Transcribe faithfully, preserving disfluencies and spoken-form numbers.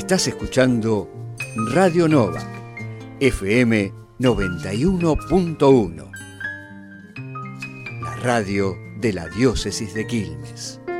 Estás escuchando Radio Nova, F M noventa y uno punto uno, la radio de la diócesis de Quilmes.